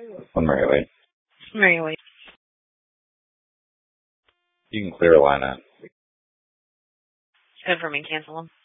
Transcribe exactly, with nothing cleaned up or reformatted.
One Mary Wade. Mary Wade. You can clear a line out. Confirm and cancel them.